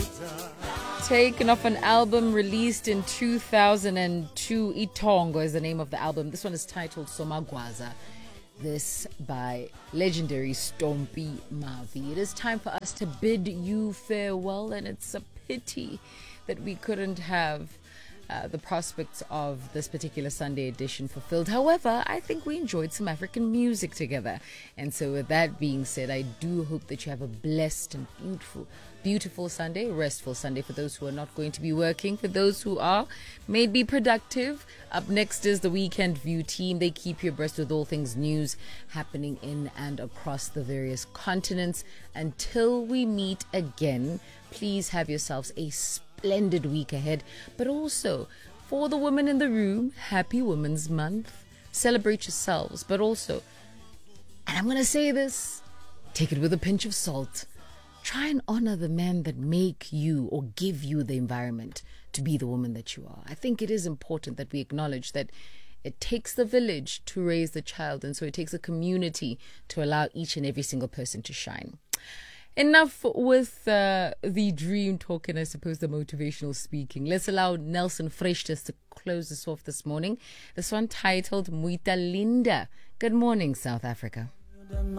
Taken off an album released in 2002. Itongo is the name of the album. This one is titled Somagwaza. This by legendary Stompie Mavi. It is time for us to bid you farewell, and it's a pity that we couldn't have the prospects of this particular Sunday edition fulfilled. However, I think we enjoyed some African music together. And so with that being said, I do hope that you have a blessed and beautiful Sunday, restful Sunday for those who are not going to be working. For those who are, may be productive. Up next is the Weekend View team. They keep you abreast with all things news happening in and across the various continents. Until we meet again, please have yourselves a splendid week ahead. But also, for the women in the room, happy Women's Month. Celebrate yourselves, but also, and I'm going to say this, take it with a pinch of salt. Try and honor the men that make you or give you the environment to be the woman that you are. I think it is important that we acknowledge that it takes the village to raise the child, and so it takes a community to allow each and every single person to shine. Enough with the dream talk and I suppose the motivational speaking. Let's allow Nelson Freshtes to close us off this morning. This one titled Muita Linda. Good morning, South Africa.